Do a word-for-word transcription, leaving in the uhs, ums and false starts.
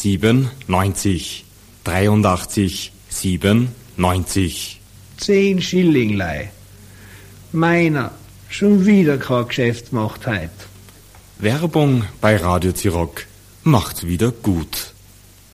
sieben neunzig. dreiundachtzig sieben neunzig. Zehn Schillinglei. Meiner, schon wieder kein Geschäft gemacht heut. Werbung bei Radio Zirock macht's wieder gut.